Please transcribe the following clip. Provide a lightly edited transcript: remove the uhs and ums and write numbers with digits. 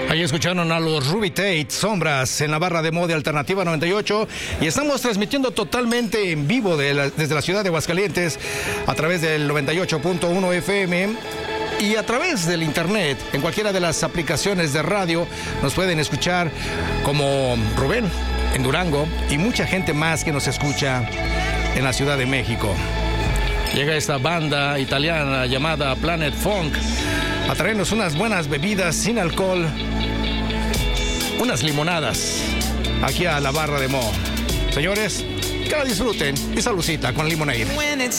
Ahí escucharon a los Ruby Tate, Sombras, en la barra de Mode Alternativa 98, y estamos transmitiendo totalmente en vivo desde la ciudad de Aguascalientes a través del 98.1 FM y a través del internet. En cualquiera de las aplicaciones de radio nos pueden escuchar, como Rubén en Durango y mucha gente más que nos escucha en la Ciudad de México. Llega esta banda italiana llamada Planet Funk a traernos unas buenas bebidas sin alcohol, unas limonadas, aquí a la barra de Mo. Señores, que la disfruten y saludcita con Lemonade.